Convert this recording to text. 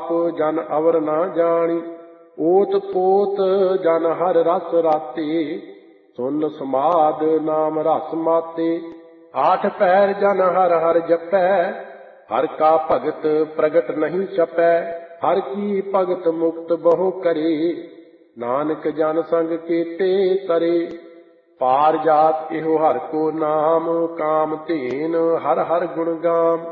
ਆਪ ਜਨ ਅਵਰ ਨਾ ਜਾਣੀ। ਓਤ ਪੋਤ ਜਨ ਹਰ ਰਸ ਰਾਤੇ, ਸੁਨ ਸਮਾਦ ਨਾਮ ਰਸ ਮਾਤੇ। ਆਠ ਪੈਰ ਜਨ ਹਰ ਹਰ ਜਪੈ, ਹਰ ਕਾ ਭਗਤ ਪ੍ਰਗਟ ਨਹੀਂ ਛਪੈ। ਹਰ ਕੀ ਭਗਤ ਮੁਕਤ ਬਹੁ ਕਰੇ, ਨਾਨਕ ਜਨ ਸੰਗ ਕੀਤੇ ਤਰੇ। ਪਾਰ ਜਾਤ ਇਹੋ ਹਰ ਕੋ ਨਾਮ, ਕਾਮ ਧੇਨ ਹਰ ਹਰ ਗੁਣ ਗਾਮ।